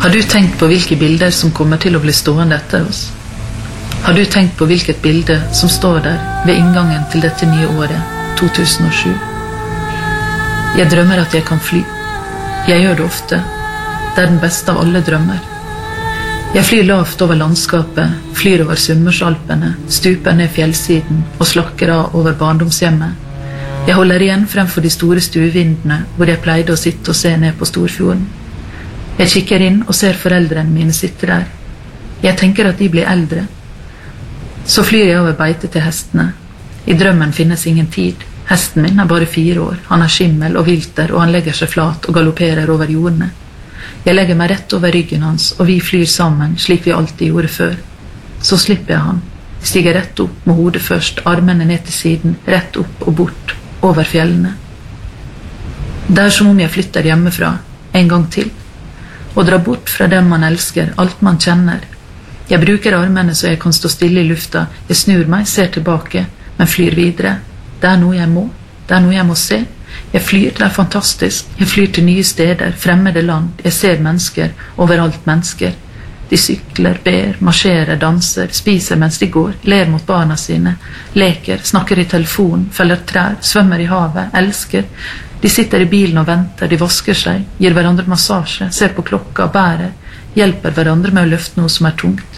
Har du tenkt på hvilke bilder som kommer til å bli stående etter oss? Har du tenkt på hvilket bilde som står der ved inngangen til dette nye året, 2007? Jeg drømmer at jeg kan fly. Jeg gjør det ofte. Det den beste av alle drømmer. Jeg flyr lavt over landskapet, flyr over Sunnmørsalpene, stuper ned fjellsiden og slakker av over barndomshjemmet. Jeg holder igjen fremfor de store stuevindene hvor jeg pleide å sitte og se ned på Storfjorden. Jeg kikker inn og ser foreldrene mine sitte der. Jeg tenker at de blir eldre. Så flyr jeg over beite til hestene. I drømmen finnes ingen tid. Hesten min bare 4 år. Han skimmel og vilter, og han legger seg flat og galopperer over jordene. Jeg legger meg rett over ryggen hans, og vi flyr sammen, slik vi alltid gjorde før. Så slipper jeg han. Stiger rett opp, med hodet først, armene ned til siden, rett opp og bort, over fjellene. Det som om jeg flytter hjemmefra, en gang til. Og dra bort fra dem man elsker, alt man kjenner. Jeg bruker armene så jeg kan stå stille i lufta. Jeg snur meg, ser tilbake, men flyr videre. Det noe jeg må. Det noe jeg må se. Jeg flyr, det fantastisk. Jeg flyr til nye steder, fremmede land. Jeg ser mennesker, overalt mennesker. De sykler, ber, marsjerer, danser, spiser mens de går, ler mot barna sine, leker, snakker i telefon, feller trær, svømmer i havet, elsker. De sitter i bilen og venter, de vasker seg, gir hverandre massasje, ser på klokka, bærer, hjelper hverandre med å løfte noe som tungt.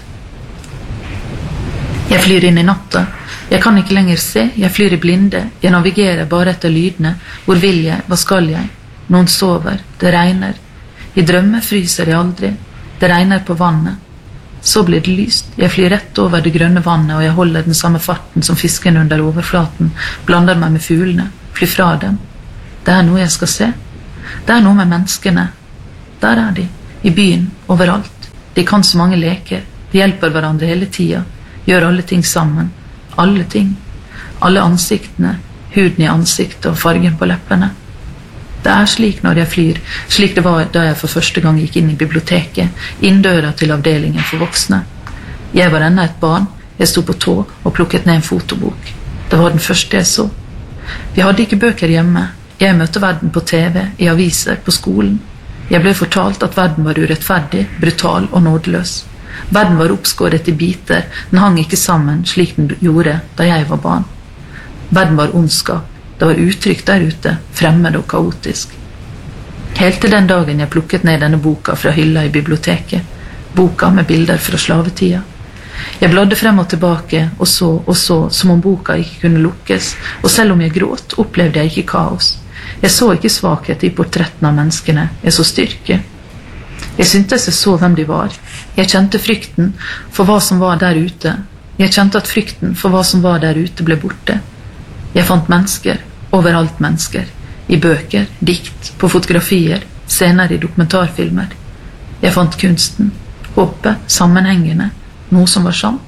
Jeg flyr inn i natta. Jeg kan ikke lenger se, jeg flyr i blinde, jeg navigerer bare etter lydene. Hvor vil jeg, hva skal jeg? Noen sover, det regner. I drømmer fryser jeg aldri, det regner på vannet. Så blir det lyst, jeg flyr rett over det grønne vannet, og jeg holder den samme farten som fisken under overflaten, blander meg med fuglene, flyr fra dem. Det noe jeg skal se. Det noe med menneskene. Der de, i byen, overalt. De kan så mange leker, de hjelper hverandre hele tiden, gjør alle ting sammen. Alle ting. Alle ansiktene, huden i ansiktet og fargen på leppene. Det slik når jeg flyr, slik det var da jeg for første gang gikk inn i biblioteket, inn døra til avdelingen for voksne. Jeg var ennå et barn, jeg sto på tå og plukket ned en fotobok. Det var den første jeg så. Vi hadde ikke bøker hjemme. Jeg møtte verden på TV, i aviser, på skolen. Jeg ble fortalt at verden var urettferdig, brutal og nådeløs. Verden var oppskåret i biter, den hang ikke sammen slik den gjorde da jeg var barn. Verden var ondskap, det var uttrykk der ute, fremmed og kaotisk. Helt til den dagen jeg plukket ned denne boka fra hylla i biblioteket, boka med bilder fra slavetida. Jeg bladde frem og tilbake, og så, som om boka ikke kunne lukkes, og selv om jeg gråt, opplevde jeg ikke kaos. Jeg så ikke svakhet i portrettene av menneskene, jeg så styrke. Jeg syntes jeg så hvem de var. Jeg kjente frykten for hva som var der ute. Jeg kjente at frykten for hva som var der ute ble borte. Jeg fant mennesker, overalt mennesker. I bøker, dikt, på fotografier, scener i dokumentarfilmer. Jeg fant kunsten, håpet, sammenhengende, noe som var sant.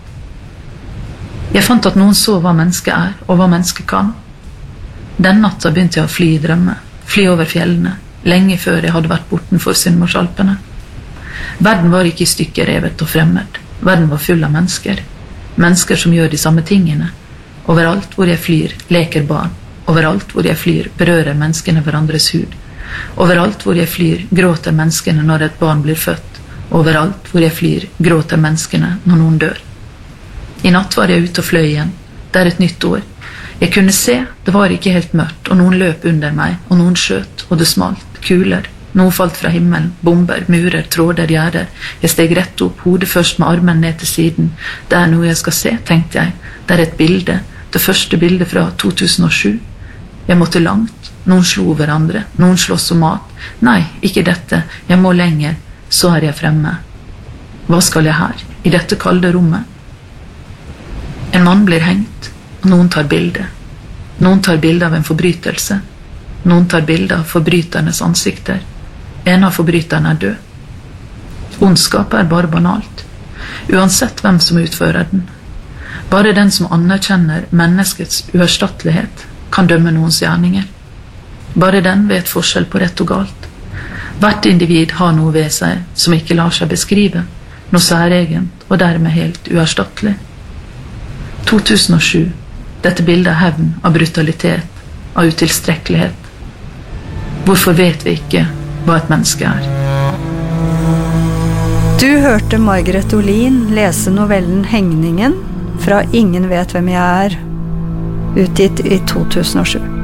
Jeg fant at noen så hva mennesket og hva mennesket kan. Den natta begynte jeg å fly i drømme, fly over fjellene, lenge før jeg hadde vært bortenfor Sunnmørsalpene. Verden var ikke i stykker revet og fremmed. Verden var full av mennesker. Mennesker som gjør de samme tingene. Overalt hvor jeg flyr, leker barn. Overalt hvor jeg flyr, berører menneskene hverandres hud. Overalt hvor jeg flyr, gråter menneskene når et barn blir født. Overalt hvor jeg flyr, gråter menneskene når noen dør. I natt var jeg ute og fløy igjen. Det et nytt år. Jeg kunne se, det var ikke helt mørkt, og noen løp under meg, og noen skjøt, og det smalt, kuler. Noen falt fra himmelen, bomber, murer, tråder, gjerder. Jeg steg rett opp, hodet først med armen ned til siden. Det noe jeg skal se, tenkte jeg. Det et bilde, det første bildet fra 2007. Jeg måtte langt, noen slo hverandre, noen slåss om mat. Nei, ikke dette, jeg må lenger, så jeg fremme. Hva skal jeg her, i dette kalde rommet? En mann blir hengt, og noen tar bilde. Noen tar bilde av en forbrytelse. Noen tar bilde av forbryternes ansikter. En av forbryterne død. Ondskap bare banalt, uansett hvem som utfører den. Bare den som anerkjenner menneskets uerstattelighet kan dømme noens gjerninger. Bare den vet forskjell på rett og galt. Hvert individ har noe ved seg som ikke lar seg beskrive, noe særegent og dermed helt uerstattelig. 2007, dette bildet av hevn, av brutalitet, av utilstrekkelighet. Hvorfor vet vi ikke hva et menneske Du hørte Margaret Olin lese novellen Hengningen fra Ingen vet hvem jeg er, utgitt i 2007.